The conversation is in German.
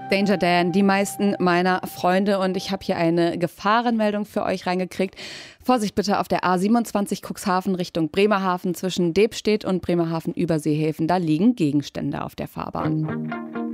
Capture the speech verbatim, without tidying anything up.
Danger Dan, die meisten meiner Freunde, und ich habe hier eine Gefahrenmeldung für euch reingekriegt. Vorsicht bitte auf der A siebenundzwanzig Cuxhaven Richtung Bremerhaven zwischen Debstedt und Bremerhaven Überseehäfen. Da liegen Gegenstände auf der Fahrbahn.